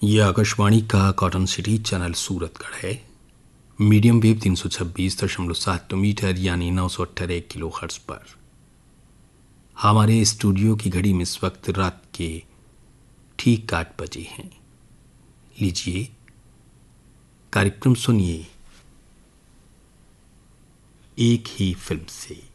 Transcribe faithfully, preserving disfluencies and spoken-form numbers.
ये आकाशवाणी का cotton city channel Suratgarh है। मीडियम वेव तीन सौ छब्बीस दशमलव सात मीटर यानी नौ सौ अट्ठारह किलो हर्ट्ज पर। हमारे स्टूडियो की घड़ी में इस वक्त रात के ठीक आठ बजे हैं। लीजिए कार्यक्रम सुनिए एक ही फिल्म से।